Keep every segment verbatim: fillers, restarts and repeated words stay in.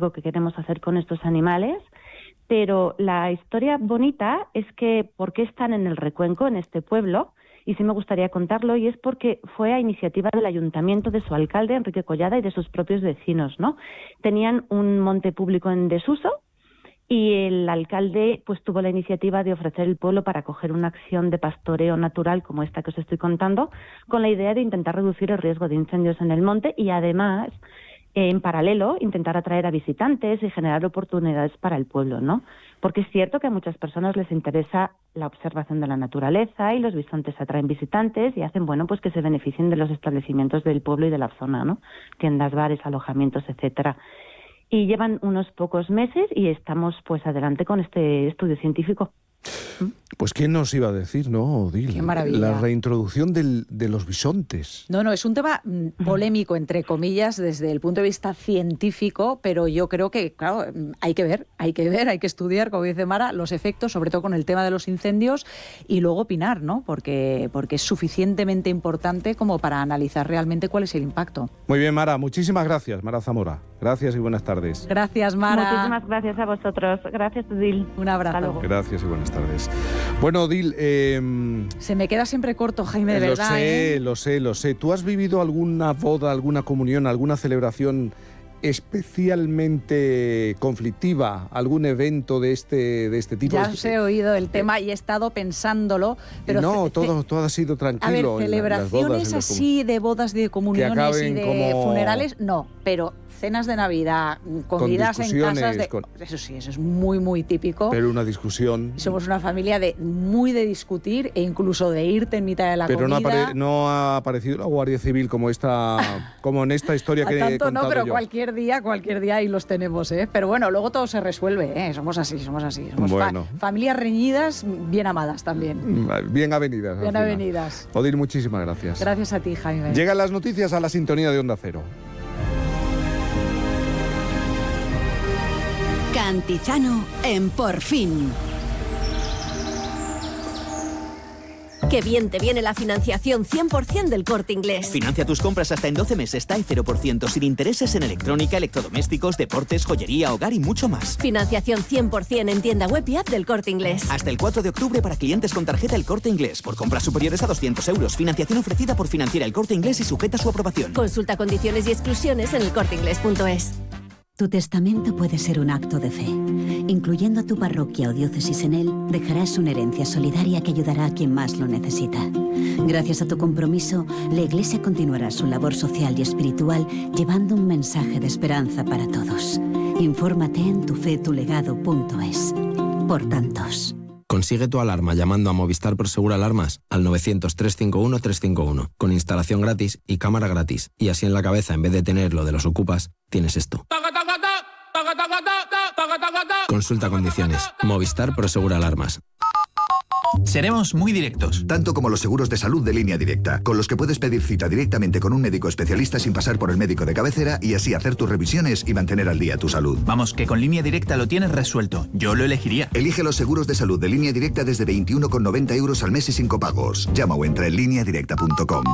científico que queremos hacer con estos animales, pero la historia bonita es que por qué están en el Recuenco, en este pueblo, y sí me gustaría contarlo, y es porque fue a iniciativa del ayuntamiento, de su alcalde, Enrique Collada, y de sus propios vecinos, ¿no? Tenían un monte público en desuso, y el alcalde pues tuvo la iniciativa de ofrecer el pueblo para acoger una acción de pastoreo natural como esta que os estoy contando, con la idea de intentar reducir el riesgo de incendios en el monte y además, eh, en paralelo, intentar atraer a visitantes y generar oportunidades para el pueblo, ¿no? Porque es cierto que a muchas personas les interesa la observación de la naturaleza y los bisontes atraen visitantes y hacen, bueno, pues que se beneficien de los establecimientos del pueblo y de la zona, ¿no? Tiendas, bares, alojamientos, etcétera. Y llevan unos pocos meses y estamos pues adelante con este estudio científico. Pues quién nos iba a decir, ¿no, Odil? Qué maravilla. La reintroducción del, de los bisontes. No, no, es un tema polémico, entre comillas, desde el punto de vista científico, pero yo creo que, claro, hay que ver, hay que ver, hay que estudiar, como dice Mara, los efectos, sobre todo con el tema de los incendios, y luego opinar, ¿no? Porque, porque es suficientemente importante como para analizar realmente cuál es el impacto. Muy bien, Mara, muchísimas gracias, Mara Zamora. Gracias y buenas tardes. Gracias, Mara. Muchísimas gracias a vosotros. Gracias, Odil. Un abrazo. Hasta luego. Gracias y buenas tardes. Bueno, Odil... Eh, Se me queda siempre corto, Jaime, de lo verdad. Lo sé, ¿eh? lo sé, lo sé. ¿Tú has vivido alguna boda, alguna comunión, alguna celebración especialmente conflictiva, algún evento de este de este tipo? Ya os he oído el tema y he estado pensándolo, pero no, todo, todo ha sido tranquilo. A ver, celebraciones en la, en las así de bodas, de comuniones y de como... funerales, no, pero cenas de Navidad, comidas en casas de... Con... Eso sí, eso es muy, muy típico. Pero una discusión... Somos una familia de muy de discutir e incluso de irte en mitad de la pero comida. Pero no, apare... no ha aparecido la Guardia Civil como esta como en esta historia que tanto he contado no, pero yo. cualquier día, cualquier día ahí los tenemos, ¿eh? Pero bueno, luego todo se resuelve, ¿eh? Somos así, somos así. Somos bueno. fa familias reñidas, bien amadas también. Bien avenidas. Bien avenidas. Odil, muchísimas gracias. Gracias a ti, Jaime. Llegan las noticias a la sintonía de Onda Cero. Cantizano en Por Fin. Qué bien te viene la financiación cien por ciento del Corte Inglés. Financia tus compras hasta en doce meses, T A E cero por ciento, sin intereses en electrónica, electrodomésticos, deportes, joyería, hogar y mucho más. Financiación cien por ciento en tienda web y app del Corte Inglés. Hasta el cuatro de octubre para clientes con tarjeta El Corte Inglés. Por compras superiores a doscientos euros. Financiación ofrecida por Financiera El Corte Inglés y sujeta a su aprobación. Consulta condiciones y exclusiones en el corte inglés punto es. Tu testamento puede ser un acto de fe. Incluyendo a tu parroquia o diócesis en él, dejarás una herencia solidaria que ayudará a quien más lo necesita. Gracias a tu compromiso, la Iglesia continuará su labor social y espiritual llevando un mensaje de esperanza para todos. Infórmate en tufetulegado punto es. Por tantos. Consigue tu alarma llamando a Movistar Prosegur Alarmas al novecientos, trescientos cincuenta y uno, trescientos cincuenta y uno, con instalación gratis y cámara gratis. Y así en la cabeza, en vez de tener lo de los ocupas, tienes esto. Consulta condiciones. Movistar Prosegur Alarmas. Seremos muy directos. Tanto como los seguros de salud de Línea Directa, con los que puedes pedir cita directamente con un médico especialista sin pasar por el médico de cabecera y así hacer tus revisiones y mantener al día tu salud. Vamos, que con Línea Directa lo tienes resuelto. Yo lo elegiría. Elige los seguros de salud de Línea Directa desde veintiuno con noventa euros al mes y sin copagos. Llama o entra en línea directa punto com.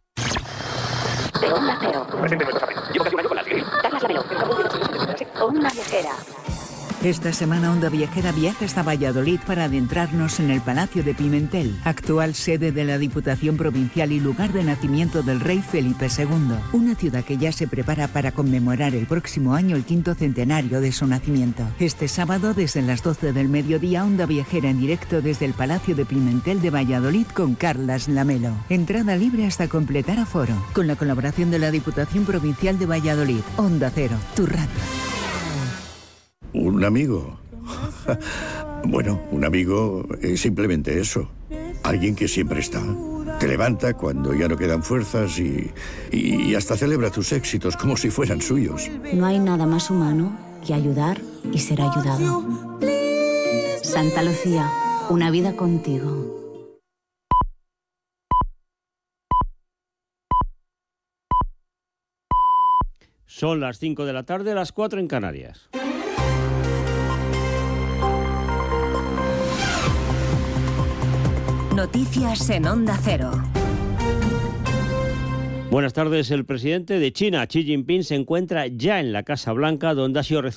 De Onda Cero. Presente nuestra familia. Llevo casi un año con la Siri. Carlas Lamelo. Onda Viajera. Esta semana Onda Viajera viaja hasta Valladolid para adentrarnos en el Palacio de Pimentel, actual sede de la Diputación Provincial y lugar de nacimiento del rey Felipe segundo. Una ciudad que ya se prepara para conmemorar el próximo año el quinto centenario de su nacimiento. Este sábado, desde las doce del mediodía, Onda Viajera en directo desde el Palacio de Pimentel de Valladolid con Carlas Lamelo. Entrada libre hasta completar aforo. Con la colaboración de la Diputación Provincial de Valladolid. Onda Cero, tu radio. ¿Un amigo? Bueno, un amigo es simplemente eso. Alguien que siempre está. Te levanta cuando ya no quedan fuerzas y, y hasta celebra tus éxitos como si fueran suyos. No hay nada más humano que ayudar y ser ayudado. Santa Lucía, una vida contigo. Son las cinco de la tarde, las cuatro en Canarias. Noticias en Onda Cero. Buenas tardes. El presidente de China, Xi Jinping, se encuentra ya en la Casa Blanca, donde ha sido recibido